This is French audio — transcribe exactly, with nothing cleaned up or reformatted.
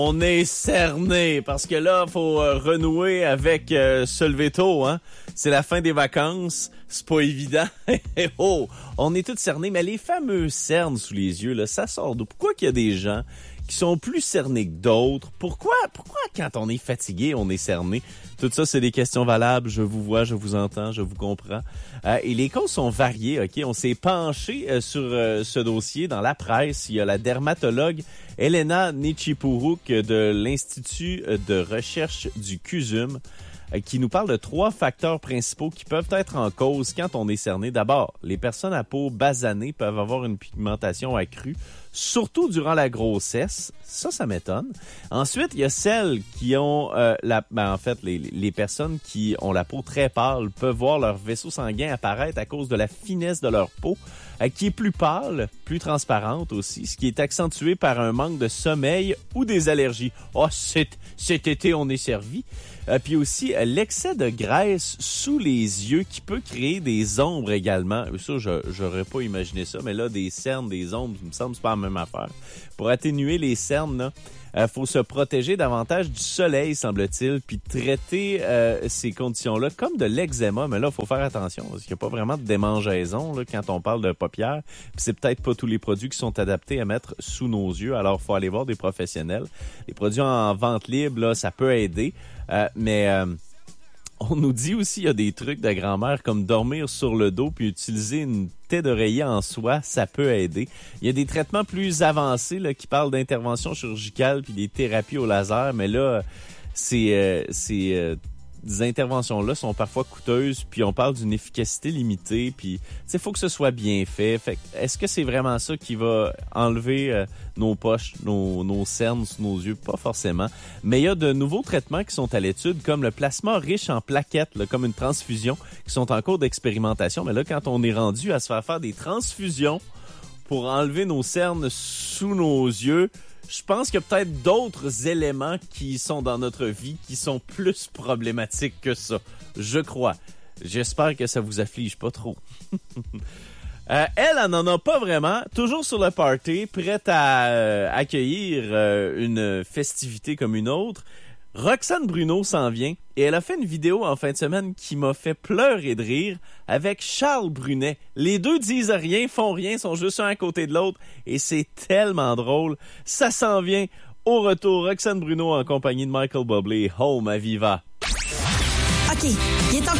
On est cerné parce que là, faut euh, renouer avec euh, se lever tôt, hein. C'est la fin des vacances, c'est pas évident. Oh, on est tous cernés, mais les fameux cernes sous les yeux, là, ça sort d'où? Pourquoi qu'il y a des gens qui sont plus cernés que d'autres? Pourquoi, pourquoi quand on est fatigué, on est cerné? Tout ça, c'est des questions valables. Je vous vois, je vous entends, je vous comprends. Euh, et les causes sont variées, OK? On s'est penché euh, sur euh, ce dossier dans la presse. Il y a la dermatologue Elena Nichipuruk de l'Institut de recherche du C U S U M euh, qui nous parle de trois facteurs principaux qui peuvent être en cause quand on est cerné. D'abord, les personnes à peau basanée peuvent avoir une pigmentation accrue, surtout durant la grossesse. Ça, ça m'étonne. Ensuite, il y a celles qui ont euh, la ben, en fait, les, les personnes qui ont la peau très pâle peuvent voir leur vaisseau sanguin apparaître à cause de la finesse de leur peau, euh, qui est plus pâle, plus transparente aussi, ce qui est accentué par un manque de sommeil ou des allergies. Oh, cet, cet été, on est servi. Euh, puis aussi, euh, l'excès de graisse sous les yeux qui peut créer des ombres également. Ça, je j'aurais pas imaginé ça, mais là, des cernes, des ombres, il me semble que c'est pas la même affaire. Pour atténuer les cernes, là, euh, faut se protéger davantage du soleil, semble-t-il, puis traiter euh, ces conditions-là comme de l'eczéma. Mais là, il faut faire attention, parce qu'il n'y a pas vraiment de démangeaison là, quand on parle de paupières. Puis c'est peut-être pas tous les produits qui sont adaptés à mettre sous nos yeux. Alors, il faut aller voir des professionnels. Les produits en vente libre, là, ça peut aider. Euh, mais euh, on nous dit aussi il y a des trucs de grand-mère comme dormir sur le dos puis utiliser une tête d'oreiller en soie, ça peut aider. Il y a des traitements plus avancés là, qui parlent d'intervention chirurgicale puis des thérapies au laser, mais là, c'est... Euh, c'est euh, des interventions-là sont parfois coûteuses, puis on parle d'une efficacité limitée, puis tu sais, faut que ce soit bien fait. Fait est-ce que c'est vraiment ça qui va enlever euh, nos poches, nos, nos cernes sous nos yeux? Pas forcément. Mais il y a de nouveaux traitements qui sont à l'étude, comme le plasma riche en plaquettes, là, comme une transfusion, qui sont en cours d'expérimentation. Mais là, quand on est rendu à se faire faire des transfusions pour enlever nos cernes sous nos yeux, je pense qu'il y a peut-être d'autres éléments qui sont dans notre vie qui sont plus problématiques que ça. Je crois. J'espère que ça vous afflige pas trop. euh, elle, elle n'en a pas vraiment. Toujours sur le party, prête à euh, accueillir euh, une festivité comme une autre. Roxane Bruno s'en vient et elle a fait une vidéo en fin de semaine qui m'a fait pleurer de rire avec Charles Brunet. Les deux disent rien, font rien, sont juste un à côté de l'autre et c'est tellement drôle. Ça s'en vient. Au retour, Roxane Bruno en compagnie de Michael Bublé, Home à Viva. OK, il est encore